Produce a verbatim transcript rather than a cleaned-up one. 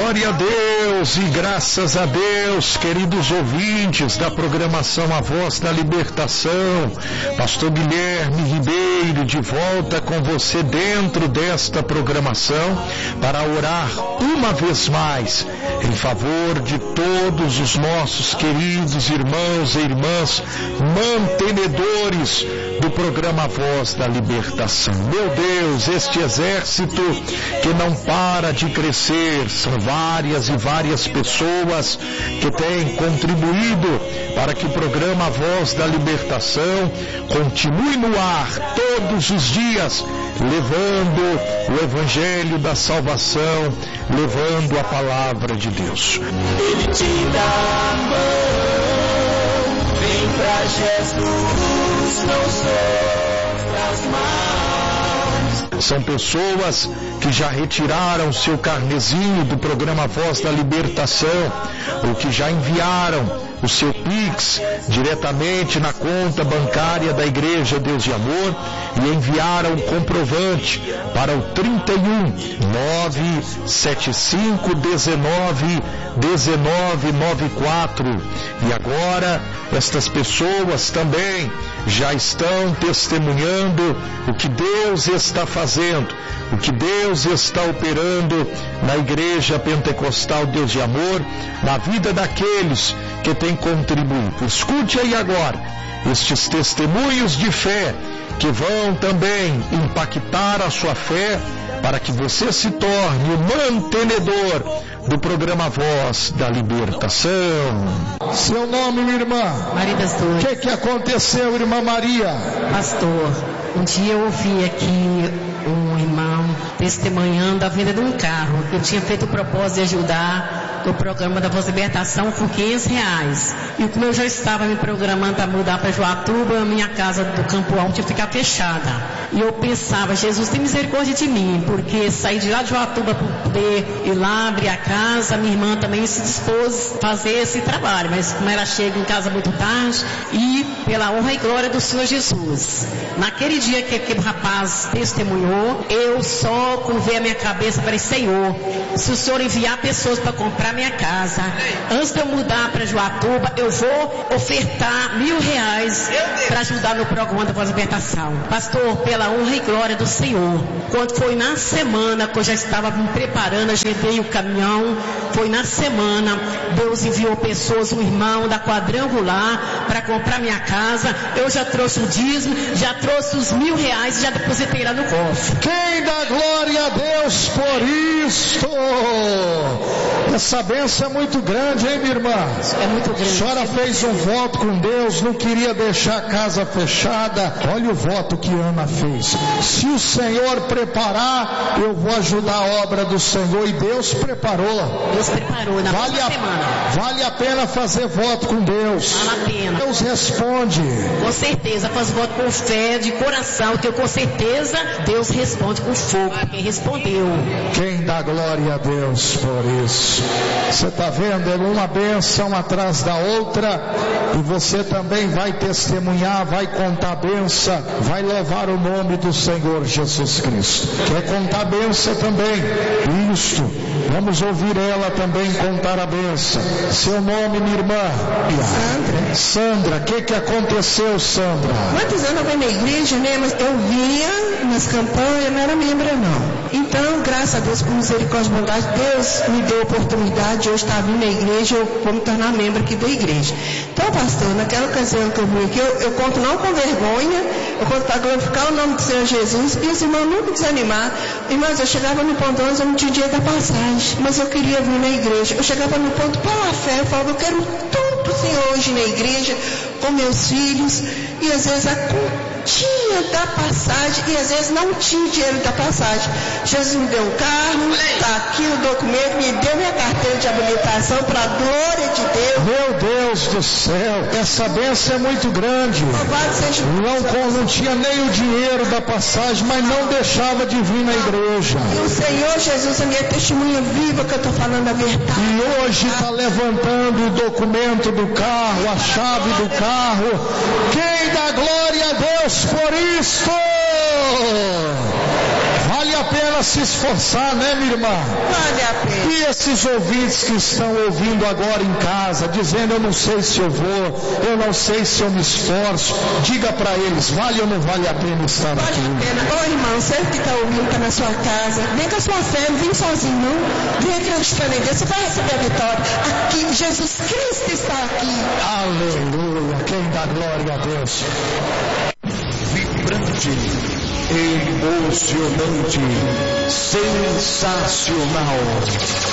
Glória a Deus e graças a Deus, queridos ouvintes da programação A Voz da Libertação. Pastor Guilherme Ribeiro de volta com você dentro desta programação para orar uma vez mais em favor de todos os nossos queridos irmãos e irmãs mantenedores do programa A Voz da Libertação. Meu Deus, este exército que não para de crescer, são várias e várias pessoas que têm contribuído para que o programa A Voz da Libertação continue no ar todos os dias, levando o Evangelho da Salvação, levando a Palavra de Deus. Ele te dá a mão, vem pra Jesus, não sofra as mãos. São pessoas que já retiraram seu carnezinho do programa Voz da Libertação, ou que já enviaram o seu Pix diretamente na conta bancária da Igreja Deus de Amor e enviaram o comprovante para o trinta e um, nove sete cinco, dezenove, dezenove, noventa e quatro. E agora estas pessoas também já estão testemunhando o que Deus está fazendo, o que Deus está operando na Igreja Pentecostal Deus de Amor, na vida daqueles que têm contribuído. Escute aí agora estes testemunhos de fé que vão também impactar a sua fé para que você se torne o mantenedor do programa Voz da Libertação. Seu nome, minha irmã? Maria das Dores. O que, que aconteceu, irmã Maria? Pastor, um dia eu ouvi aqui um irmão testemunhando a venda de um carro. Eu tinha feito o propósito de ajudar o programa da Voz da Libertação por quinhentos reais. E como eu já estava me programando para mudar para Joatuba, a minha casa do Campo Alto tinha que ficar fechada. E eu pensava, Jesus tem misericórdia de mim, porque saí de lá de Joatuba para poder ir lá abrir a casa. Minha irmã também se dispôs a fazer esse trabalho, mas como ela chega em casa muito tarde, e pela honra e glória do Senhor Jesus. Naquele dia que aquele rapaz testemunhou, eu só curvei a minha cabeça e falei, Senhor, se o Senhor enviar pessoas para comprar minha casa, antes de eu mudar para Joatuba, eu vou ofertar mil reais para ajudar no programa da Voz da Libertação. Pastor, pela honra e glória do Senhor, quando foi na semana que eu já estava me preparando, ajeitei o caminhão, foi na semana, Deus enviou pessoas, um irmão da Quadrangular, para comprar minha casa. Eu já trouxe o dízimo, já trouxe os mil reais e já depositei lá no cofre. Quem dá glória a Deus por isto? Essa bênção é muito grande, hein, minha irmã? É muito grande. A senhora fez um voto com Deus, não queria deixar a casa fechada. Olha o voto que Ana fez. Se o Senhor preparar, eu vou ajudar a obra do Senhor. E Deus preparou. Deus preparou na vale a, semana. Vale a pena fazer voto com Deus. Vale a pena. Deus responde. Com certeza, faz voto com fé, de coração, que eu com certeza Deus responde com fogo, porque respondeu. Quem dá glória a Deus por isso? Você está vendo? É uma bênção atrás da outra, e você também vai testemunhar, vai contar a bênção, vai louvar o nome do Senhor Jesus Cristo. Quer contar a bênção também? Isto. Vamos ouvir ela também contar a bênção. Seu nome, minha irmã? Sandra. Sandra, o que que aconteceu, Sandra? Muitos anos eu venho na igreja, né? Mas eu via nas campanhas, não era membro não. Então, graças a Deus, por misericórdia e bondade, Deus me deu a oportunidade de eu estar vindo na igreja, eu vou me tornar membro aqui da igreja. Então, pastor, naquela ocasião que eu vim aqui, eu, eu conto não com vergonha, eu conto para glorificar o nome do Senhor Jesus, e os irmãos nunca desanimar. Irmãos, eu chegava no ponto onze, eu não tinha dinheiro da passagem, mas eu queria vir na igreja. Eu chegava no ponto pela fé, eu falava, eu quero tudo pro Senhor hoje na igreja, com meus filhos, e às vezes a continha da passagem, e às vezes não tinha dinheiro da passagem. Jesus me deu um carro, está aqui o documento, me deu minha carteira de habilitação para a glória de Deus. Meu Deus do céu, essa bênção é muito grande. Louvado seja Não, não tinha nem o dinheiro da passagem, mas não deixava de vir na igreja. E o Senhor Jesus, a minha testemunha viva que eu estou falando a verdade. E hoje está levantando o documento do carro, a chave do carro. Quem dá glória a Deus por isto? Vale a pena se esforçar, né, minha irmã? Vale a pena. E esses ouvintes que estão ouvindo agora em casa, dizendo: eu não sei se eu vou, eu não sei se eu me esforço, diga para eles: vale ou não vale a pena estar Vale aqui? a pena. Ô irmão, você que está ouvindo, está na sua casa, vem com a sua fé, não vem sozinho não, vem acreditando em Deus, você vai receber a vitória. Aqui, Jesus Cristo está aqui. Aleluia, quem dá glória a Deus. Vibrante, emocionante, sensacional.